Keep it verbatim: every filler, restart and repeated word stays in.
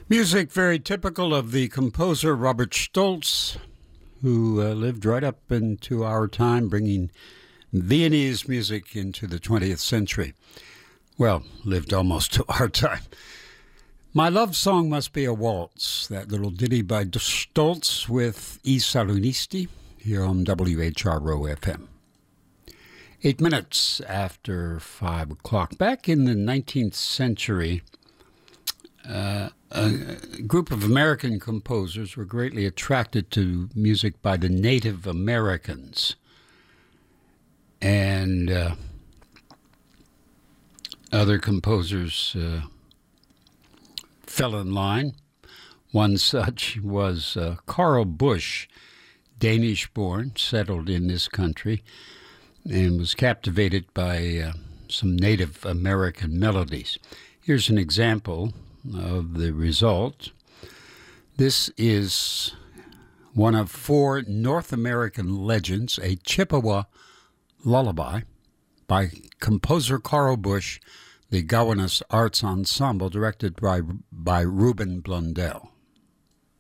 Music very typical of the composer Robert Stoltz, who uh, lived right up into our time, bringing Viennese music into the twentieth century. Well, lived almost to our time. My Love Song Must Be a Waltz, that little ditty by Stoltz with I Salunisti, here on W H R O F M. Eight minutes after five o'clock. Back in the nineteenth century, uh, a group of American composers were greatly attracted to music by the Native Americans. And uh, other composers uh, fell in line. One such was uh, Carl Busch, Danish-born, settled in this country, and was captivated by uh, some Native American melodies. Here's an example of the result. This is one of four North American legends, a Chippewa lullaby by composer Carl Busch, the Gowanus Arts Ensemble, directed by, by Ruben Blundell.